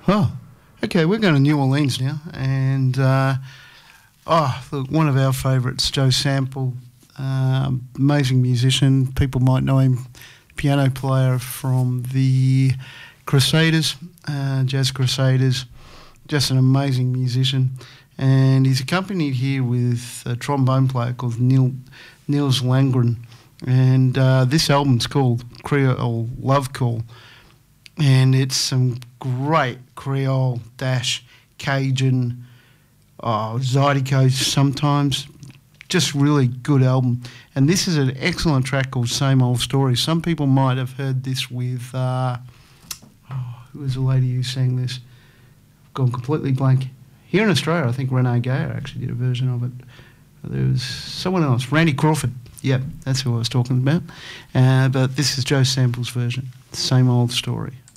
Oh, okay, we're going to New Orleans now, and look, one of our favourites, Joe Sample, amazing musician. People might know him, piano player from the Crusaders, Jazz Crusaders, just an amazing musician. And he's accompanied here with a trombone player called Niels Langren. And this album's called Creole Love Call. And it's some great Creole dash Cajun, Zydeco sometimes. Just really good album. And this is an excellent track called Same Old Story. Some people might have heard this with, who was the lady who sang this? I've gone completely blank. Here in Australia, I think Renee Gayer actually did a version of it. There was someone else, Randy Crawford. Yep, that's who I was talking about. But this is Joe Sample's version, Same Old Story.